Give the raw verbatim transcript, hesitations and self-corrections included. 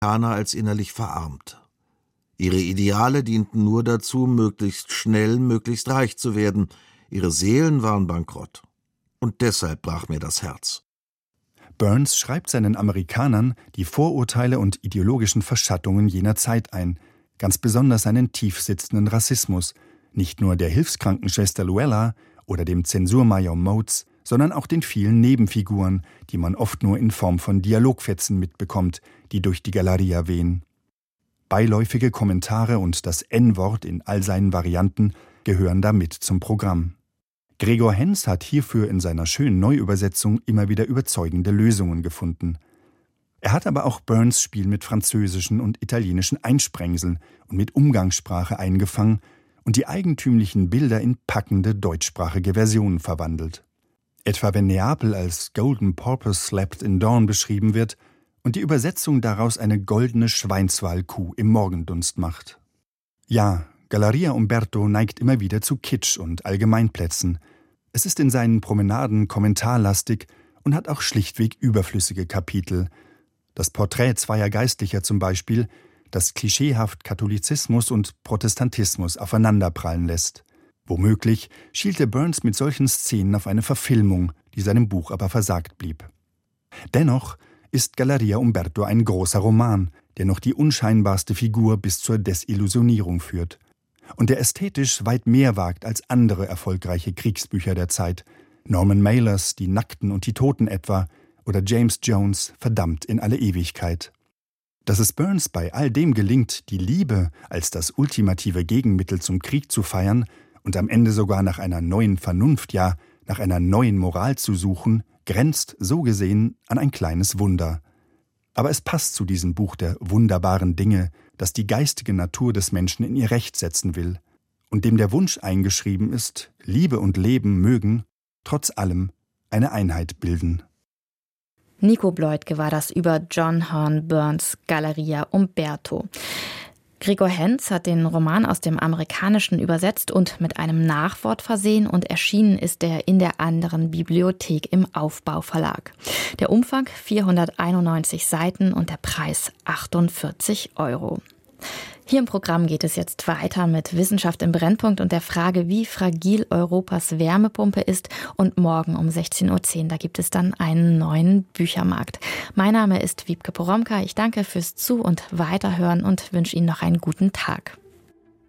Amerikaner als innerlich verarmt. Ihre Ideale dienten nur dazu, möglichst schnell, möglichst reich zu werden. Ihre Seelen waren bankrott. Und deshalb brach mir das Herz. Burns schreibt seinen Amerikanern die Vorurteile und ideologischen Verschattungen jener Zeit ein, ganz besonders seinen tiefsitzenden Rassismus, nicht nur der Hilfskrankenschwester Luella oder dem Zensurmajor Motes, sondern auch den vielen Nebenfiguren, die man oft nur in Form von Dialogfetzen mitbekommt, die durch die Galeria wehen. Beiläufige Kommentare und das En-Wort in all seinen Varianten gehören damit zum Programm. Gregor Henz hat hierfür in seiner schönen Neuübersetzung immer wieder überzeugende Lösungen gefunden. Er hat aber auch Burns' Spiel mit französischen und italienischen Einsprengseln und mit Umgangssprache eingefangen und die eigentümlichen Bilder in packende deutschsprachige Versionen verwandelt. Etwa wenn Neapel als Golden Porpoise Slept in Dawn beschrieben wird und die Übersetzung daraus eine goldene Schweinswalkuh im Morgendunst macht. Ja, Galleria Umberto neigt immer wieder zu Kitsch und Allgemeinplätzen. Es ist in seinen Promenaden kommentarlastig und hat auch schlichtweg überflüssige Kapitel. Das Porträt zweier Geistlicher zum Beispiel, das klischeehaft Katholizismus und Protestantismus aufeinanderprallen lässt. Womöglich schielte Burns mit solchen Szenen auf eine Verfilmung, die seinem Buch aber versagt blieb. Dennoch ist Galleria Umberto ein großer Roman, der noch die unscheinbarste Figur bis zur Desillusionierung führt. Und der ästhetisch weit mehr wagt als andere erfolgreiche Kriegsbücher der Zeit. Norman Mailers Die Nackten und die Toten etwa oder James Jones Verdammt in alle Ewigkeit. Dass es Burns bei all dem gelingt, die Liebe als das ultimative Gegenmittel zum Krieg zu feiern und am Ende sogar nach einer neuen Vernunft, ja, nach einer neuen Moral zu suchen, grenzt, so gesehen, an ein kleines Wunder. Aber es passt zu diesem Buch der wunderbaren Dinge, das die geistige Natur des Menschen in ihr Recht setzen will und dem der Wunsch eingeschrieben ist, Liebe und Leben mögen, trotz allem, eine Einheit bilden. Nico Bleutke war das über John Horne Burns' Galleria Umberto. Gregor Henz hat den Roman aus dem Amerikanischen übersetzt und mit einem Nachwort versehen und erschienen ist er in der anderen Bibliothek im Aufbau Verlag. Der Umfang vierhunderteinundneunzig Seiten und der Preis achtundvierzig Euro. Hier im Programm geht es jetzt weiter mit Wissenschaft im Brennpunkt und der Frage, wie fragil Europas Wärmepumpe ist. Und morgen um sechzehn Uhr zehn, da gibt es dann einen neuen Büchermarkt. Mein Name ist Wiebke Poromka. Ich danke fürs Zu- und Weiterhören und wünsche Ihnen noch einen guten Tag.